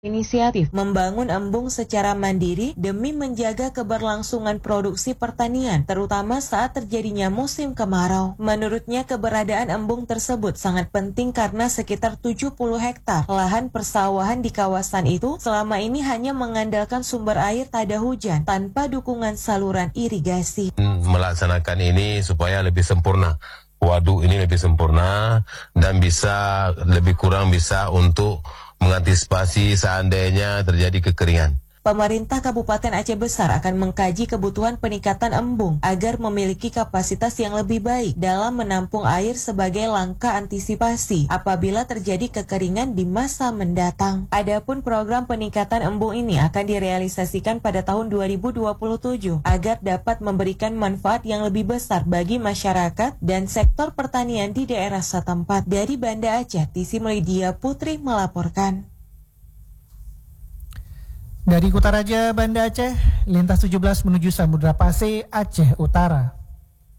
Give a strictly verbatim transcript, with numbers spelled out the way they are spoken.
Inisiatif membangun embung secara mandiri demi menjaga keberlangsungan produksi pertanian, terutama saat terjadinya musim kemarau. Menurutnya, keberadaan embung tersebut sangat penting karena sekitar tujuh puluh hektar lahan persawahan di kawasan itu selama ini hanya mengandalkan sumber air tada hujan tanpa dukungan saluran irigasi. Melaksanakan ini supaya lebih sempurna. Waduk ini lebih sempurna dan bisa lebih kurang bisa untuk mengantisipasi seandainya terjadi kekeringan. Pemerintah Kabupaten Aceh Besar akan mengkaji kebutuhan peningkatan embung agar memiliki kapasitas yang lebih baik dalam menampung air sebagai langkah antisipasi apabila terjadi kekeringan di masa mendatang. Adapun program peningkatan embung ini akan direalisasikan pada tahun dua ribu dua puluh tujuh agar dapat memberikan manfaat yang lebih besar bagi masyarakat dan sektor pertanian di daerah setempat. Dari Banda Aceh, Tisi Melidia Putri melaporkan. Dari Kutaraja, Banda Aceh, lintas tujuh belas menuju Samudra Pasir, Aceh Utara.